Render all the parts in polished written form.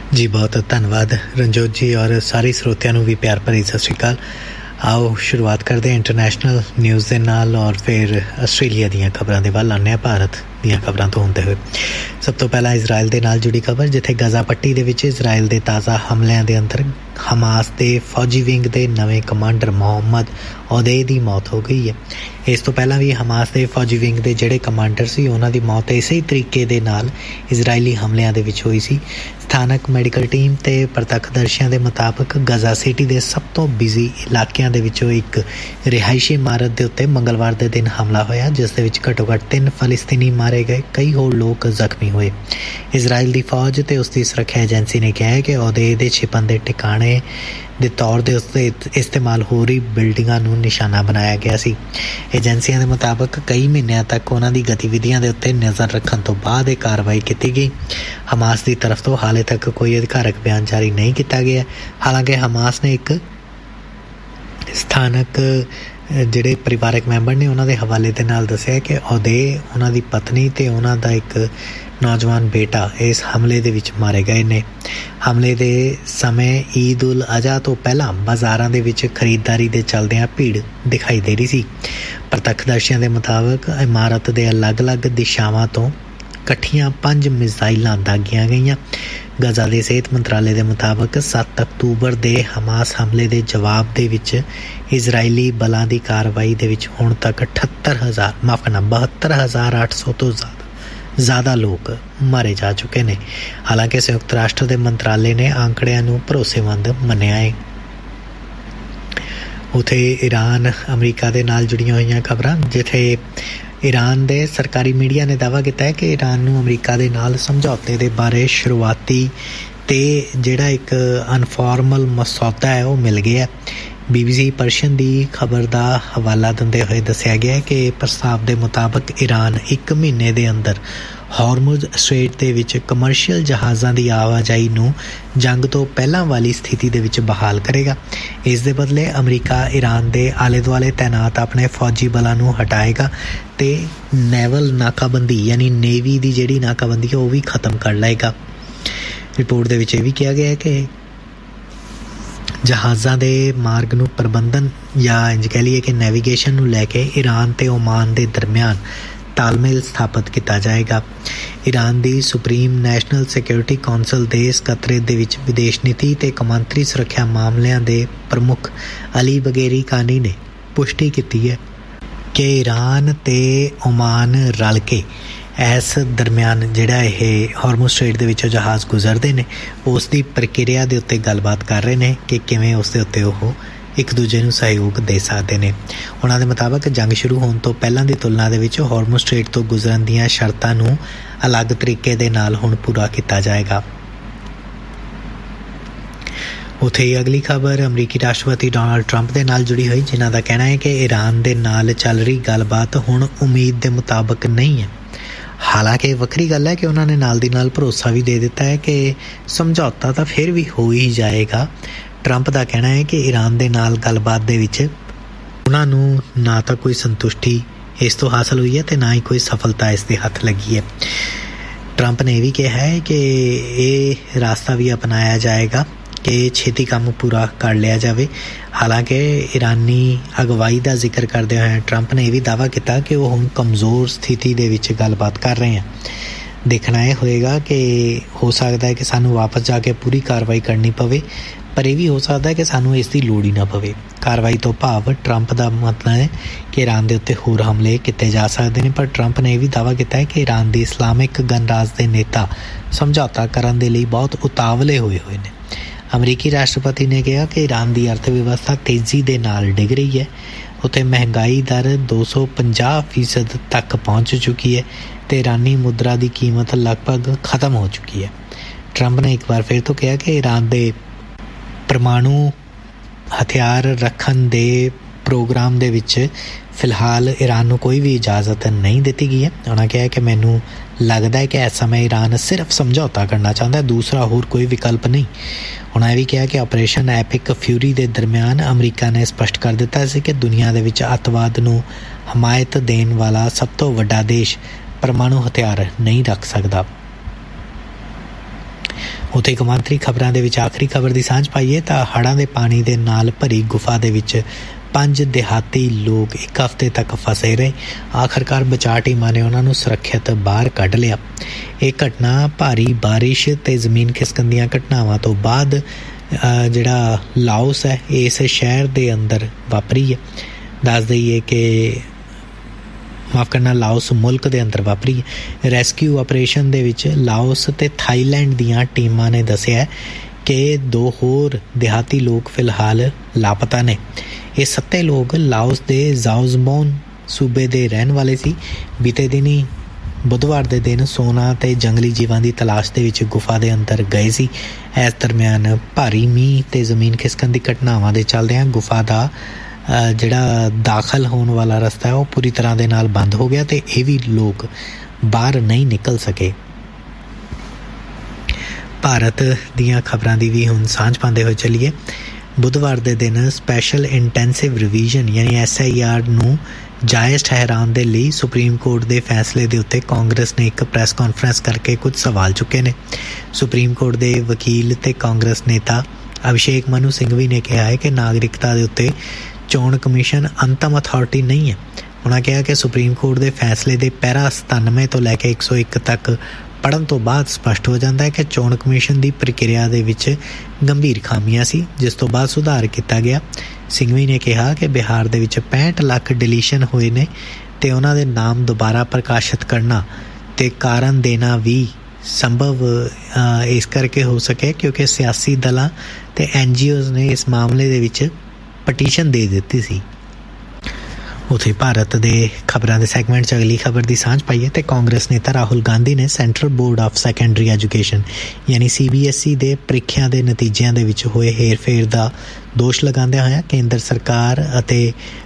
जी बहुत धन्यवाद रंजोत जी और सारे ਸਰੋਤਿਆਂ ਨੂੰ ਵੀ ਪਿਆਰ ਭਰੀ ਸਤਿ ਸ਼੍ਰੀ ਅਕਾਲ। आओ शुरुआत करते हैं इंटरनेशनल न्यूज़ के नाल और फिर आस्ट्रेलिया ਦੀਆਂ खबरां ਦੇ ਵੱਲ ਆਉਂਦੇ ਹਾਂ। ਭਾਰਤ ਦੀਆਂ ਖਬਰਾਂ ਤੋਂ ਹੁੰਦੇ ਹੋਏ ਸਭ ਤੋਂ ਪਹਿਲਾਂ ਇਜ਼ਰਾਈਲ ਦੇ ਨਾਲ ਜੁੜੀ ਖਬਰ, ਜਿੱਥੇ ਗਜ਼ਾ ਪੱਟੀ ਦੇ ਵਿੱਚ ਇਜ਼ਰਾਈਲ ਦੇ ਤਾਜ਼ਾ ਹਮਲਿਆਂ ਦੇ ਅੰਦਰ ਹਮਾਸ ਦੇ ਫੌਜੀ ਵਿੰਗ ਦੇ ਨਵੇਂ ਕਮਾਂਡਰ ਮੁਹੰਮਦ ਉਹਦੇ ਦੀ ਮੌਤ ਹੋ ਗਈ ਹੈ। ਇਸ ਤੋਂ ਪਹਿਲਾਂ ਵੀ ਹਮਾਸ ਦੇ ਫੌਜੀ ਵਿੰਗ ਦੇ ਜਿਹੜੇ ਕਮਾਂਡਰ ਸੀ ਉਹਨਾਂ ਦੀ ਮੌਤ ਇਸੇ ਤਰੀਕੇ ਦੇ ਨਾਲ ਇਜ਼ਰਾਈਲੀ ਹਮਲਿਆਂ ਦੇ ਵਿੱਚ ਹੋਈ ਸੀ। ਸਥਾਨਕ ਮੈਡੀਕਲ ਟੀਮ ਤੇ ਪ੍ਰਤੱਖਦਰਸ਼ੀਆਂ ਦੇ ਮੁਤਾਬਕ ਗਜ਼ਾ ਸਿਟੀ ਦੇ ਸਭ ਤੋਂ ਬਿਜ਼ੀ ਇਲਾਕਿਆਂ ਦੇ ਵਿੱਚੋਂ ਇੱਕ ਰਿਹਾਇਸ਼ੀ ਇਮਾਰਤ ਦੇ ਉੱਤੇ ਮੰਗਲਵਾਰ ਦੇ ਦਿਨ ਹਮਲਾ ਹੋਇਆ, ਜਿਸ ਦੇ ਵਿੱਚ ਘੱਟੋ ਘੱਟ 3 ਫਲਸਤੀਨੀ ਮਾਰੇ ਗਏ, ਕਈ ਹੋਰ ਲੋਕ ਜ਼ਖਮੀ ਹੋਏ। ਇਜ਼ਰਾਈਲ ਦੀ ਫੌਜ ਤੇ ਉਸ ਦੀ ਸੁਰੱਖਿਆ ਏਜੰਸੀ ਨੇ ਕਿਹਾ ਹੈ ਕਿ ਉਹਦੇ ਦੇ ਛਿਪਣ ਦੇ ਟਿਕਾਣੇ ਦੇ ਤੌਰ 'ਤੇ ਉਸਦੇ ਇਸਤੇਮਾਲ ਹੋ ਰਹੀ ਬਿਲਡਿੰਗਾਂ ਨੂੰ ਨਿਸ਼ਾਨਾ ਬਣਾਇਆ ਗਿਆ ਸੀ। ਏਜੰਸੀਆਂ ਦੇ ਮੁਤਾਬਕ ਕਈ ਮਹੀਨਿਆਂ ਤੱਕ ਉਹਨਾਂ ਦੀ ਗਤੀਵਿਧੀਆਂ ਦੇ ਉੱਤੇ ਨਜ਼ਰ ਰੱਖਣ ਤੋਂ ਬਾਅਦ ਇਹ ਕਾਰਵਾਈ ਕੀਤੀ ਗਈ। ਹਮਾਸ ਦੀ ਤਰਫ ਤੋਂ ਹਾਲੇ ਤੱਕ ਕੋਈ ਅਧਿਕਾਰਕ ਬਿਆਨ ਜਾਰੀ ਨਹੀਂ ਕੀਤਾ ਗਿਆ। ਹਾਲਾਂਕਿ ਹਮਾਸ ਨੇ ਇੱਕ ਸਥਾਨਕ ਜਿਹੜੇ ਪਰਿਵਾਰਕ ਮੈਂਬਰ ਨੇ ਉਹਨਾਂ ਦੇ ਹਵਾਲੇ ਦੇ ਨਾਲ ਦੱਸਿਆ ਕਿ ਉਹਨਾਂ ਦੀ ਪਤਨੀ ਅਤੇ ਉਹਨਾਂ ਦਾ ਇੱਕ ਨੌਜਵਾਨ ਬੇਟਾ ਇਸ ਹਮਲੇ ਦੇ ਵਿੱਚ ਮਾਰੇ ਗਏ ਨੇ। ਹਮਲੇ ਦੇ ਸਮੇਂ ਈਦ ਉਲ ਅਜ਼ਹਾ ਤੋਂ ਪਹਿਲਾਂ ਬਾਜ਼ਾਰਾਂ ਦੇ ਵਿੱਚ ਖਰੀਦਦਾਰੀ ਦੇ ਚੱਲਦਿਆਂ ਭੀੜ ਦਿਖਾਈ ਦੇ ਰਹੀ ਸੀ। ਪ੍ਰਤੱਖਦਰਸ਼ੀਆਂ ਦੇ ਮੁਤਾਬਕ ਇਮਾਰਤ ਦੇ ਅਲੱਗ-ਅਲੱਗ ਦਿਸ਼ਾਵਾਂ ਤੋਂ ਇਕੱਠੀਆਂ 5 ਮਿਜ਼ਾਈਲਾਂ ਦਾਗੀਆਂ ਗਈਆਂ। ਗਜ਼ਾ ਦੇ ਸਿਹਤ ਮੰਤਰਾਲੇ ਦੇ ਮੁਤਾਬਕ 7 ਅਕਤੂਬਰ ਦੇ ਹਮਾਸ ਹਮਲੇ ਦੇ ਜਵਾਬ ਦੇ ਵਿੱਚ ਇਜ਼ਰਾਈਲੀ ਬਲਾਂ ਦੀ ਕਾਰਵਾਈ ਦੇ ਵਿੱਚ ਹੁਣ ਤੱਕ 72,800 ਤੋਂ ਜ਼ਿਆਦਾ ਲੋਕ ਮਾਰੇ ਜਾ ਚੁੱਕੇ ਨੇ। ਹਾਲਾਂਕਿ ਸੰਯੁਕਤ ਰਾਸ਼ਟਰ ਦੇ ਮੰਤਰਾਲੇ ਨੇ ਆંકੜਿਆਂ ਨੂੰ ਭਰੋਸੇਮੰਦ ਮੰਨਿਆ ਹੈ। ਉੱਥੇ ਈਰਾਨ ਅਮਰੀਕਾ ਦੇ ਨਾਲ ਜੁੜੀਆਂ ਹੋਈਆਂ ਖਬਰਾਂ, ਜਿੱਥੇ ਈਰਾਨ ਦੇ ਸਰਕਾਰੀ ਮੀਡੀਆ ਨੇ ਦਾਅਵਾ ਕੀਤਾ ਹੈ ਕਿ ਈਰਾਨ ਨੂੰ ਅਮਰੀਕਾ ਦੇ ਨਾਲ ਸਮਝੌਤੇ ਦੇ ਬਾਰੇ ਸ਼ੁਰੂਆਤੀ ਅਤੇ ਜਿਹੜਾ ਇੱਕ ਅਨਫਾਰਮਲ ਮਸੌਦਾ ਹੈ ਉਹ ਮਿਲ ਗਿਆ। BBC ਪਰਸ਼ੀਅਨ ਦੀ ਖਬਰ ਦਾ ਹਵਾਲਾ ਦਿੰਦੇ ਹੋਏ ਦੱਸਿਆ ਗਿਆ ਕਿ ਪ੍ਰਸਤਾਵ ਦੇ ਮੁਤਾਬਕ ਈਰਾਨ 1 ਮਹੀਨੇ ਦੇ ਅੰਦਰ ਹਾਰਮੁਜ਼ ਸਟ੍ਰੇਟ ਦੇ ਵਿੱਚ ਕਮਰਸ਼ੀਅਲ ਜਹਾਜ਼ਾਂ ਦੀ ਆਵਾਜਾਈ ਨੂੰ ਜੰਗ ਤੋਂ ਪਹਿਲਾਂ ਵਾਲੀ ਸਥਿਤੀ ਦੇ ਵਿੱਚ ਬਹਾਲ ਕਰੇਗਾ। ਇਸ ਦੇ ਬਦਲੇ ਅਮਰੀਕਾ ਈਰਾਨ ਦੇ ਆਲੇ ਦੁਆਲੇ ਤੈਨਾਤ ਆਪਣੇ ਫੌਜੀ ਬਲਾਂ ਨੂੰ ਹਟਾਏਗਾ ਅਤੇ ਨੈਵਲ ਨਾਕਾਬੰਦੀ ਯਾਨੀ ਨੇਵੀ ਦੀ ਜਿਹੜੀ ਨਾਕਾਬੰਦੀ ਹੈ ਉਹ ਵੀ ਖਤਮ ਕਰ ਲਏਗਾ। ਰਿਪੋਰਟ ਦੇ ਵਿੱਚ ਇਹ ਵੀ ਕਿਹਾ ਗਿਆ ਹੈ ਕਿ ਜਹਾਜ਼ਾਂ ਦੇ ਮਾਰਗ ਨੂੰ ਪ੍ਰਬੰਧਨ ਜਾਂ ਇੰਝ ਕਹਿ ਲਈਏ ਕਿ ਨੈਵੀਗੇਸ਼ਨ ਨੂੰ ਲੈ ਕੇ ਈਰਾਨ ਅਤੇ ਓਮਾਨ ਦੇ ਦਰਮਿਆਨ ਤਾਲਮੇਲ ਸਥਾਪਿਤ ਕੀਤਾ ਜਾਏਗਾ। ਈਰਾਨ ਦੀ ਸੁਪਰੀਮ ਨੈਸ਼ਨਲ ਸਿਕਿਉਰਿਟੀ ਕੌਂਸਲ ਦੇ ਸਕੱਤਰੇਤ ਦੇ ਵਿੱਚ ਵਿਦੇਸ਼ ਨੀਤੀ ਅਤੇ ਕੌਮਾਂਤਰੀ ਸੁਰੱਖਿਆ ਮਾਮਲਿਆਂ ਦੇ ਪ੍ਰਮੁੱਖ ਅਲੀ ਬਗੇਰੀ ਕਾਨੀ ਨੇ ਪੁਸ਼ਟੀ ਕੀਤੀ ਹੈ ਕਿ ਈਰਾਨ ਅਤੇ ਓਮਾਨ ਰਲ ਕੇ ਇਸ ਦਰਮਿਆਨ ਜਿਹੜਾ ਇਹ ਹਾਰਮੁਜ਼ ਸਟ੍ਰੇਟ ਦੇ ਵਿੱਚੋਂ ਜਹਾਜ਼ ਗੁਜ਼ਰਦੇ ਨੇ ਉਸ ਦੀ ਪ੍ਰਕਿਰਿਆ ਦੇ ਉੱਤੇ ਗੱਲਬਾਤ ਕਰ ਰਹੇ ਨੇ ਕਿ ਕਿਵੇਂ ਉਸ ਦੇ ਉੱਤੇ ਉਹ ਇੱਕ ਦੂਜੇ ਨੂੰ ਸਹਿਯੋਗ ਦੇ ਸਕਦੇ ਨੇ। ਉਹਨਾਂ ਦੇ ਮੁਤਾਬਕ ਜੰਗ ਸ਼ੁਰੂ ਹੋਣ ਤੋਂ ਪਹਿਲਾਂ ਦੀ ਤੁਲਨਾ ਦੇ ਵਿੱਚ ਹਾਰਮੁਜ਼ ਸਟ੍ਰੇਟ ਤੋਂ ਗੁਜ਼ਰਨ ਦੀਆਂ ਸ਼ਰਤਾਂ ਨੂੰ ਅਲੱਗ ਤਰੀਕੇ ਦੇ ਨਾਲ ਹੁਣ ਪੂਰਾ ਕੀਤਾ ਜਾਏਗਾ। ਉੱਥੇ ਹੀ ਅਗਲੀ ਖਬਰ ਅਮਰੀਕੀ ਰਾਸ਼ਟਰਪਤੀ ਡੋਨਾਲਡ ਟਰੰਪ ਦੇ ਨਾਲ ਜੁੜੀ ਹੋਈ, ਜਿਨ੍ਹਾਂ ਦਾ ਕਹਿਣਾ ਹੈ ਕਿ ਈਰਾਨ ਦੇ ਨਾਲ ਚੱਲ ਰਹੀ ਗੱਲਬਾਤ ਹੁਣ ਉਮੀਦ ਦੇ ਮੁਤਾਬਕ ਨਹੀਂ ਹੈ। ਹਾਲਾਂਕਿ ਵੱਖਰੀ ਗੱਲ ਹੈ ਕਿ ਉਹਨਾਂ ਨੇ ਨਾਲ ਦੀ ਨਾਲ ਭਰੋਸਾ ਵੀ ਦੇ ਦਿੱਤਾ ਹੈ ਕਿ ਸਮਝੌਤਾ ਤਾਂ ਫਿਰ ਵੀ ਹੋ ਹੀ ਜਾਏਗਾ। ਟਰੰਪ ਦਾ ਕਹਿਣਾ ਹੈ ਕਿ ਈਰਾਨ ਦੇ ਨਾਲ ਗੱਲਬਾਤ ਦੇ ਵਿੱਚ ਉਹਨਾਂ ਨੂੰ ਨਾ ਤਾਂ ਕੋਈ ਸੰਤੁਸ਼ਟੀ ਇਸ ਤੋਂ ਹਾਸਲ ਹੋਈ ਹੈ ਅਤੇ ਨਾ ਹੀ ਕੋਈ ਸਫਲਤਾ ਇਸ ਦੇ ਹੱਥ ਲੱਗੀ ਹੈ। ਟਰੰਪ ਨੇ ਇਹ ਵੀ ਕਿਹਾ ਹੈ ਕਿ ਇਹ ਰਾਸਤਾ ਵੀ ਅਪਣਾਇਆ ਜਾਏਗਾ ਕਿ ਛੇਤੀ ਕੰਮ ਪੂਰਾ ਕਰ ਲਿਆ ਜਾਵੇ। ਹਾਲਾਂਕਿ ਈਰਾਨੀ ਅਗਵਾਈ ਦਾ ਜ਼ਿਕਰ ਕਰਦੇ ਹੋਏ ਟਰੰਪ ਨੇ ਇਹ ਵੀ ਦਾਅਵਾ ਕੀਤਾ ਕਿ ਉਹ ਹੁਣ ਕਮਜ਼ੋਰ ਸਥਿਤੀ ਦੇ ਵਿੱਚ ਗੱਲਬਾਤ ਕਰ ਰਹੇ ਹਨ। ਦੇਖਣਾ ਇਹ ਹੋਏਗਾ ਕਿ ਹੋ ਸਕਦਾ ਹੈ ਕਿ ਸਾਨੂੰ ਵਾਪਸ ਜਾ ਕੇ ਪੂਰੀ ਕਾਰਵਾਈ ਕਰਨੀ ਪਵੇ, ਪਰ ਇਹ ਵੀ ਹੋ ਸਕਦਾ ਹੈ ਕਿ ਸਾਨੂੰ ਇਸ ਦੀ ਲੋੜ ਹੀ ਨਾ ਪਵੇ। ਕਾਰਵਾਈ ਤੋਂ ਭਾਵ ਟਰੰਪ ਦਾ ਮਤਲਬ ਹੈ ਕਿ ਈਰਾਨ ਦੇ ਉੱਤੇ ਹੋਰ ਹਮਲੇ ਕੀਤੇ ਜਾ ਸਕਦੇ ਨੇ, ਪਰ ਟਰੰਪ ਨੇ ਇਹ ਵੀ ਦਾਅਵਾ ਕੀਤਾ ਹੈ ਕਿ ਈਰਾਨ ਦੀ ਇਸਲਾਮਿਕ ਗਣਰਾਜ ਦੇ ਨੇਤਾ ਸਮਝੌਤਾ ਕਰਨ ਦੇ ਲਈ ਬਹੁਤ ਉਤਾਵਲੇ ਹੋਏ ਨੇ। ਅਮਰੀਕੀ ਰਾਸ਼ਟਰਪਤੀ ਨੇ ਕਿਹਾ ਕਿ ਈਰਾਨ ਦੀ ਅਰਥ ਵਿਵਸਥਾ ਤੇਜ਼ੀ ਦੇ ਨਾਲ ਡਿੱਗ ਰਹੀ ਹੈ। ਉੱਥੇ ਮਹਿੰਗਾਈ ਦਰ 250% ਤੱਕ ਪਹੁੰਚ ਚੁੱਕੀ ਹੈ ਅਤੇ ਈਰਾਨੀ ਮੁਦਰਾ ਦੀ ਕੀਮਤ ਲਗਭਗ ਖਤਮ ਹੋ ਚੁੱਕੀ ਹੈ। ਟਰੰਪ ਨੇ ਇੱਕ ਵਾਰ ਫਿਰ ਤੋਂ ਕਿਹਾ ਕਿ ਈਰਾਨ ਦੇ ਪਰਮਾਣੂ ਹਥਿਆਰ ਰੱਖਣ ਦੇ ਪ੍ਰੋਗਰਾਮ ਦੇ ਵਿੱਚ ਫਿਲਹਾਲ ਈਰਾਨ ਨੂੰ ਕੋਈ ਵੀ ਇਜਾਜ਼ਤ ਨਹੀਂ ਦਿੱਤੀ ਗਈ ਹੈ। ਉਹਨਾਂ ਕਿਹਾ ਕਿ ਮੈਨੂੰ ਲੱਗਦਾ ਹੈ ਕਿ ਇਸ ਸਮੇਂ ਈਰਾਨ ਸਿਰਫ ਸਮਝੌਤਾ ਕਰਨਾ ਚਾਹੁੰਦਾ ਹੈ, ਦੂਸਰਾ ਹੋਰ ਕੋਈ ਵਿਕਲਪ ਨਹੀਂ। ਉਹਨਾਂ ਇਹ ਵੀ ਕਿਹਾ ਕਿ ਆਪਰੇਸ਼ਨ ਐਪਿਕ ਫਿਊਰੀ ਦੇ ਦਰਮਿਆਨ ਅਮਰੀਕਾ ਨੇ ਸਪਸ਼ਟ ਕਰ ਦਿੱਤਾ ਸੀ ਕਿ ਦੁਨੀਆ ਦੇ ਵਿੱਚ ਅੱਤਵਾਦ ਨੂੰ ਹਮਾਇਤ ਦੇਣ ਵਾਲਾ ਸਭ ਤੋਂ ਵੱਡਾ ਦੇਸ਼ ਪਰਮਾਣੂ ਹਥਿਆਰ ਨਹੀਂ ਰੱਖ ਸਕਦਾ। ਉੱਥੇ ਕੌਮਾਂਤਰੀ ਖਬਰਾਂ ਦੇ ਵਿੱਚ ਆਖਰੀ ਖਬਰ ਦੀ ਸਾਂਝ ਪਾਈਏ ਤਾਂ ਹੜ੍ਹਾਂ ਦੇ ਪਾਣੀ ਦੇ ਨਾਲ ਭਰੀ ਗੁਫਾ ਦੇ ਵਿੱਚ 5 ਦਿਹਾਤੀ ਲੋਕ ਇੱਕ ਹਫ਼ਤੇ ਤੱਕ ਫਸੇ ਰਹੇ। ਆਖਰਕਾਰ ਬਚਾਅ ਟੀਮਾਂ ਨੇ ਉਹਨਾਂ ਨੂੰ ਸੁਰੱਖਿਅਤ ਬਾਹਰ ਕੱਢ ਲਿਆ। ਇਹ ਘਟਨਾ ਭਾਰੀ ਬਾਰਿਸ਼ ਅਤੇ ਜ਼ਮੀਨ ਖਿਸਕਣ ਦੀਆਂ ਘਟਨਾਵਾਂ ਤੋਂ ਬਾਅਦ ਜਿਹੜਾ ਲਾਓਸ ਹੈ ਇਸ ਸ਼ਹਿਰ ਦੇ ਅੰਦਰ ਵਾਪਰੀ ਹੈ। ਦੱਸ ਦਈਏ ਕਿ ਲਾਓਸ ਮੁਲਕ ਦੇ ਅੰਦਰ ਵਾਪਰੀ ਹੈ। ਰੈਸਕਿਊ ਆਪਰੇਸ਼ਨ ਦੇ ਵਿੱਚ ਲਾਓਸ ਅਤੇ ਥਾਈਲੈਂਡ ਦੀਆਂ ਟੀਮਾਂ ਨੇ ਦੱਸਿਆ ਕਿ 2 ਹੋਰ ਦਿਹਾਤੀ ਲੋਕ ਫਿਲਹਾਲ ਲਾਪਤਾ ਨੇ। ਇਹ 7 ਲੋਕ ਲਾਓਸ ਦੇ ਜ਼ਾਓਜ਼ਮੋਨ ਸੂਬੇ ਦੇ ਰਹਿਣ ਵਾਲੇ ਸੀ। ਬੀਤੇ ਦਿਨੀ ਬੁੱਧਵਾਰ ਦੇ ਦਿਨ ਸੋਨਾ ਅਤੇ ਜੰਗਲੀ ਜੀਵਾਂ ਦੀ ਤਲਾਸ਼ ਦੇ ਵਿੱਚ ਗੁਫਾ ਦੇ ਅੰਦਰ ਗਏ ਸੀ। ਇਸ ਦਰਮਿਆਨ ਭਾਰੀ ਮੀਂਹ ਅਤੇ ਜ਼ਮੀਨ ਖਿਸਕਣ ਦੀ ਘਟਨਾਵਾਂ ਦੇ ਚੱਲਦਿਆਂ ਗੁਫਾ ਦਾ ਜਿਹੜਾ ਦਾਖਲ ਹੋਣ ਵਾਲਾ ਰਸਤਾ ਹੈ ਉਹ ਪੂਰੀ ਤਰ੍ਹਾਂ ਦੇ ਨਾਲ ਬੰਦ ਹੋ ਗਿਆ ਅਤੇ ਇਹ ਵੀ ਲੋਕ ਬਾਹਰ ਨਹੀਂ ਨਿਕਲ ਸਕੇ। ਭਾਰਤ ਦੀਆਂ ਖਬਰਾਂ ਦੀ ਵੀ ਹੁਣ ਸਾਂਝ ਪਾਉਂਦੇ ਹੋਏ ਚੱਲੀਏ। ਬੁੱਧਵਾਰ ਦੇ ਦਿਨ ਸਪੈਸ਼ਲ ਇੰਟੈਂਸਿਵ ਰਿਵੀਜ਼ਨ ਯਾਨੀ SIR ਨੂੰ ਜਾਇਜ਼ ਠਹਿਰਾਉਣ ਦੇ ਲਈ ਸੁਪਰੀਮ ਕੋਰਟ ਦੇ ਫੈਸਲੇ ਦੇ ਉੱਤੇ ਕਾਂਗਰਸ ਨੇ ਇੱਕ ਪ੍ਰੈਸ ਕਾਨਫਰੰਸ ਕਰਕੇ ਕੁਝ ਸਵਾਲ ਚੁੱਕੇ ਨੇ। ਸੁਪਰੀਮ ਕੋਰਟ ਦੇ ਵਕੀਲ ਤੇ ਕਾਂਗਰਸ ਨੇਤਾ ਅਭਿਸ਼ੇਕ ਮਨੂ ਸਿੰਘਵੀ ਨੇ ਕਿਹਾ ਹੈ ਕਿ ਨਾਗਰਿਕਤਾ ਦੇ ਉੱਤੇ ਚੋਣ ਕਮਿਸ਼ਨ ਅੰਤਮ ਅਥਾਰਟੀ ਨਹੀਂ ਹੈ। ਉਹਨਾਂ ਕਿਹਾ ਕਿ ਸੁਪਰੀਮ ਕੋਰਟ ਦੇ ਫੈਸਲੇ ਦੇ ਪੈਰਾ 97 ਤੋਂ ਲੈ ਕੇ 101 ਤੱਕ ਪੜ੍ਹਨ ਤੋਂ ਬਾਅਦ ਸਪਸ਼ਟ ਹੋ ਜਾਂਦਾ ਹੈ ਕਿ ਚੋਣ ਕਮਿਸ਼ਨ ਦੀ ਪ੍ਰਕਿਰਿਆ ਦੇ ਵਿੱਚ ਗੰਭੀਰ ਖਾਮੀਆਂ ਸੀ, ਜਿਸ ਤੋਂ ਬਾਅਦ ਸੁਧਾਰ ਕੀਤਾ ਗਿਆ। ਸਿੰਘਵੀ ਨੇ ਕਿਹਾ ਕਿ ਬਿਹਾਰ ਦੇ ਵਿੱਚ 65 ਲੱਖ ਡਿਲੀਸ਼ਨ ਹੋਏ ਨੇ ਅਤੇ ਉਹਨਾਂ ਦੇ ਨਾਮ ਦੁਬਾਰਾ ਪ੍ਰਕਾਸ਼ਿਤ ਕਰਨਾ ਅਤੇ ਕਾਰਨ ਦੇਣਾ ਵੀ ਸੰਭਵ ਇਸ ਕਰਕੇ ਹੋ ਸਕੇ ਕਿਉਂਕਿ ਸਿਆਸੀ ਦਲਾਂ ਅਤੇ NGOs ਨੇ ਇਸ ਮਾਮਲੇ ਦੇ ਵਿੱਚ ਪਟੀਸ਼ਨ ਦੇ ਦਿੱਤੀ ਸੀ। ਉੱਥੇ ਭਾਰਤ ਦੇ ਖਬਰਾਂ ਦੇ ਸੈਗਮੈਂਟ 'ਚ ਅਗਲੀ ਖਬਰ ਦੀ ਸਾਂਝ ਪਾਈਏ ਅਤੇ ਕਾਂਗਰਸ ਨੇਤਾ ਰਾਹੁਲ ਗਾਂਧੀ ਨੇ central board of secondary education ਯਾਨੀ CBSE ਦੇ ਪ੍ਰੀਖਿਆ ਦੇ ਨਤੀਜਿਆਂ ਦੇ ਵਿੱਚ ਹੋਏ ਹੇਰ-ਫੇਰ ਦਾ ਦੋਸ਼ ਲਗਾਉਂਦਿਆਂ ਹੋਇਆਂ ਕੇਂਦਰ ਸਰਕਾਰ ਅਤੇ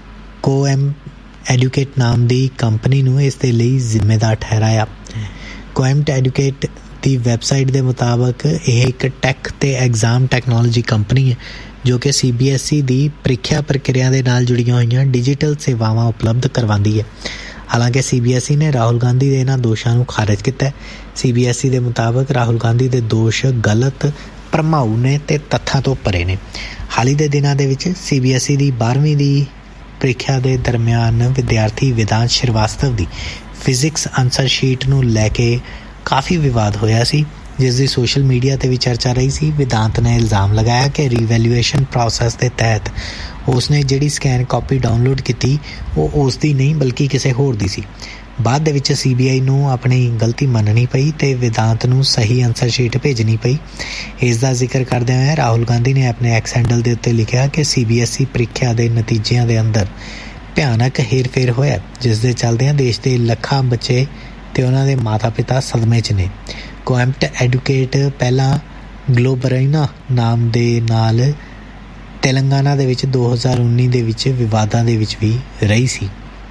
ਕੋਐਮ ਐਡੂਕੇਟ ਨਾਮ ਦੀ ਕੰਪਨੀ ਨੂੰ ਇਸ ਦੇ ਲਈ ਜ਼ਿੰਮੇਦਾਰ ਠਹਿਰਾਇਆ। ਕੋਐਮਟ ਐਡੂਕੇਟ ਦੀ ਵੈਬਸਾਈਟ ਦੇ ਮੁਤਾਬਕ ਇਹ ਇੱਕ ਟੈਕ ਅਤੇ ਐਗਜ਼ਾਮ ਟੈਕਨੋਲੋਜੀ ਕੰਪਨੀ ਹੈ ਜੋ ਕਿ CBSE ਦੀ ਪ੍ਰੀਖਿਆ ਪ੍ਰਕਿਰਿਆ ਦੇ ਨਾਲ ਜੁੜੀਆਂ ਹੋਈਆਂ ਡਿਜੀਟਲ ਸੇਵਾਵਾਂ ਉਪਲਬਧ ਕਰਵਾਉਂਦੀ ਹੈ। ਹਾਲਾਂਕਿ CBSE ਨੇ ਰਾਹੁਲ ਗਾਂਧੀ ਦੇ ਇਹਨਾਂ ਦੋਸ਼ਾਂ ਨੂੰ ਖਾਰਜ ਕੀਤਾ ਹੈ। CBSE ਦੇ ਮੁਤਾਬਕ ਰਾਹੁਲ ਗਾਂਧੀ ਦੇ ਦੋਸ਼ ਗਲਤ, ਭਰਮਾਊ ਨੇ ਅਤੇ ਤੱਥਾਂ ਤੋਂ ਪਰੇ ਨੇ। ਹਾਲ ਹੀ ਦੇ ਦਿਨਾਂ ਦੇ ਵਿੱਚ CBSE ਦੀ 12ਵੀਂ ਦੀ ਪ੍ਰੀਖਿਆ ਦੇ ਦਰਮਿਆਨ ਵਿਦਿਆਰਥੀ ਵਿਦਾਂਤ ਸ਼੍ਰੀਵਾਸਤਵ ਦੀ ਫਿਜ਼ਿਕਸ ਆਨਸਰ ਸ਼ੀਟ ਨੂੰ ਲੈ ਕੇ ਕਾਫੀ ਵਿਵਾਦ ਹੋਇਆ ਸੀ, ਜਿਸ ਦੀ ਸੋਸ਼ਲ ਮੀਡੀਆ 'ਤੇ ਵੀ ਚਰਚਾ ਰਹੀ ਸੀ। ਵਿਦਾਂਤ ਨੇ ਇਲਜ਼ਾਮ ਲਗਾਇਆ ਕਿ ਰੀਵੈਲੂਏਸ਼ਨ ਪ੍ਰੋਸੈਸ ਦੇ ਤਹਿਤ ਉਸਨੇ ਜਿਹੜੀ ਸਕੈਨ ਕਾਪੀ ਡਾਊਨਲੋਡ ਕੀਤੀ ਉਹ ਉਸ ਦੀ ਨਹੀਂ ਬਲਕਿ ਕਿਸੇ ਹੋਰ ਦੀ ਸੀ। ਬਾਅਦ ਦੇ ਵਿੱਚ CBI ਨੂੰ ਆਪਣੀ ਗਲਤੀ ਮੰਨਣੀ ਪਈ ਅਤੇ ਵਿਦਾਂਤ ਨੂੰ ਸਹੀ ਆਨਸਰ ਸ਼ੀਟ ਭੇਜਣੀ ਪਈ। ਇਸ ਦਾ ਜ਼ਿਕਰ ਕਰਦਿਆਂ ਹੋਇਆ ਰਾਹੁਲ ਗਾਂਧੀ ਨੇ ਆਪਣੇ ਐਕਸ ਹੈਂਡਲ ਦੇ ਉੱਤੇ ਲਿਖਿਆ ਕਿ CBSE ਪ੍ਰੀਖਿਆ ਦੇ ਨਤੀਜਿਆਂ ਦੇ ਅੰਦਰ ਭਿਆਨਕ ਹੇਰ-ਫੇਰ ਹੋਇਆ, ਜਿਸ ਦੇ ਚੱਲਦਿਆਂ ਦੇਸ਼ ਦੇ ਲੱਖਾਂ ਬੱਚੇ ਅਤੇ ਉਹਨਾਂ ਦੇ ਮਾਤਾ-ਪਿਤਾ ਸਦਮੇ 'ਚ ਨੇ। ਕੋਐਮਟ ਐਡੂਕੇਟ ਪਹਿਲਾਂ ਗਲੋਬਰੀਨਾ ਨਾਮ ਦੇ ਨਾਲ ਤੇਲੰਗਾਨਾ ਦੇ ਵਿੱਚ 2019 ਦੇ ਵਿੱਚ ਵਿਵਾਦਾਂ ਦੇ ਵਿੱਚ ਵੀ ਰਹੀ ਸੀ।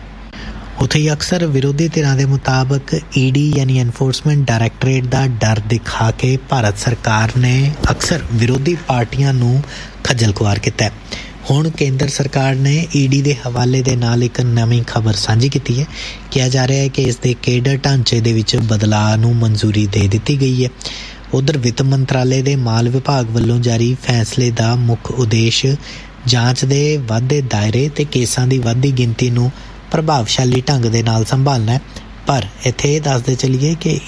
ਉੱਥੇ ਹੀ ਅਕਸਰ ਵਿਰੋਧੀ ਧਿਰਾਂ ਦੇ ਮੁਤਾਬਕ ED ਯਾਨੀ ਐਨਫੋਰਸਮੈਂਟ ਡਾਇਰੈਕਟਰੇਟ ਦਾ ਡਰ ਦਿਖਾ ਕੇ ਭਾਰਤ ਸਰਕਾਰ ਨੇ ਅਕਸਰ ਵਿਰੋਧੀ ਪਾਰਟੀਆਂ ਨੂੰ ਖੱਜਲ ਖੁਆਰ ਕੀਤਾ ਹੈ। ਹੁਣ ਕੇਂਦਰ ਸਰਕਾਰ ਨੇ ED ਦੇ ਹਵਾਲੇ ਦੇ ਨਾਲ ਇੱਕ ਨਵੀਂ ਖਬਰ ਸਾਂਝੀ ਕੀਤੀ ਹੈ। ਕਿਹਾ ਜਾ ਰਿਹਾ ਹੈ ਕਿ ਇਸ ਦੇ ਕੇਡਰ ਢਾਂਚੇ ਦੇ ਵਿੱਚ ਬਦਲਾਅ ਨੂੰ ਮਨਜ਼ੂਰੀ ਦੇ ਦਿੱਤੀ ਗਈ ਹੈ। ਉੱਧਰ ਵਿੱਤ ਮੰਤਰਾਲੇ ਦੇ ਮਾਲ ਵਿਭਾਗ ਵੱਲੋਂ ਜਾਰੀ ਫੈਸਲੇ ਦਾ ਮੁੱਖ ਉਦੇਸ਼ ਜਾਂਚ ਦੇ ਵੱਧਦੇ ਦਾਇਰੇ ਅਤੇ ਕੇਸਾਂ ਦੀ ਵੱਧਦੀ ਗਿਣਤੀ ਨੂੰ ਪ੍ਰਭਾਵਸ਼ਾਲੀ ਢੰਗ ਦੇ ਨਾਲ ਸੰਭਾਲਣਾ ਹੈ। ਪਰ ਇੱਥੇ ਇਹ ਦੱਸਦੇ ਚੱਲੀਏ ਕਿ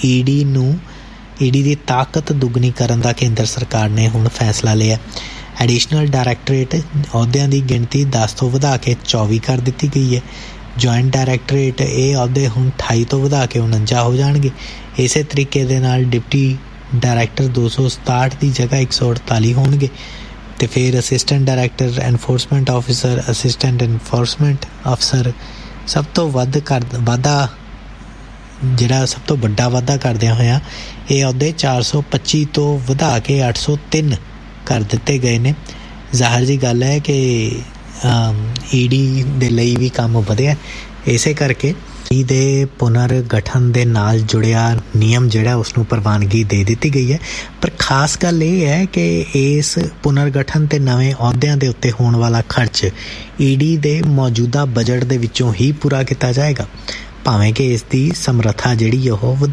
ED ਦੀ ਤਾਕਤ ਦੁੱਗਣੀ ਕਰਨ ਦਾ ਕੇਂਦਰ ਸਰਕਾਰ ਨੇ ਹੁਣ ਫੈਸਲਾ ਲਿਆ। ਐਡੀਸ਼ਨਲ ਡਾਇਰੈਕਟਰੇਟ ਅਹੁਦਿਆਂ ਦੀ ਗਿਣਤੀ 10 ਤੋਂ ਵਧਾ ਕੇ 24 ਕਰ ਦਿੱਤੀ ਗਈ ਹੈ। ਜੁਆਇੰਟ ਡਾਇਰੈਕਟਰੇਟ ਇਹ ਅਹੁਦੇ ਹੁਣ 28 ਤੋਂ ਵਧਾ ਕੇ 49 ਹੋ ਜਾਣਗੇ। ਇਸੇ ਤਰੀਕੇ ਦੇ ਨਾਲ ਡਿਪਟੀ ਡਾਇਰੈਕਟਰ 267 ਦੀ ਜਗ੍ਹਾ 148 ਹੋਣਗੇ ਅਤੇ ਫਿਰ assistant director enforcement officer, assistant enforcement ਅਫਸਰ ਸਭ ਤੋਂ ਵੱਡਾ ਵਾਧਾ ਕਰਦਿਆਂ ਹੋਇਆਂ ਇਹ ਅਹੁਦੇ 425 ਤੋਂ ਵਧਾ ਕੇ 803 ਕਰ ਦਿੱਤੇ ਗਏ ਨੇ। ਜ਼ਾਹਰ ਜੀ ਗੱਲ ਹੈ ਕਿ ED ਦੇ ਲਈ ਵੀ ਕੰਮ ਵਧਿਆ। ਇਸੇ ਕਰਕੇ ਦੇ ਪੁਨਰ ਗਠਨ ਦੇ ਨਾਲ ਜੁੜਿਆ ਨਿਯਮ ਜਿਹੜਾ ਉਸਨੂੰ ਪ੍ਰਵਾਨਗੀ ਦੇ ਦਿੱਤੀ ਗਈ ਹੈ। ਪਰ ਖਾਸ ਗੱਲ ਇਹ ਹੈ ਕਿ ਇਸ ਪੁਨਰ ਗਠਨ ਅਤੇ ਨਵੇਂ ਅਹੁਦਿਆਂ ਦੇ ਉੱਤੇ ਹੋਣ ਵਾਲਾ ਖਰਚ ED ਦੇ ਮੌਜੂਦਾ ਬਜਟ ਦੇ ਵਿੱਚੋਂ ਹੀ ਪੂਰਾ ਕੀਤਾ ਜਾਏਗਾ, ਭਾਵੇਂ ਕਿ ਇਸ ਦੀ ਸਮਰੱਥਾ ਜਿਹੜੀ ਉਹ ਵਧਾਈ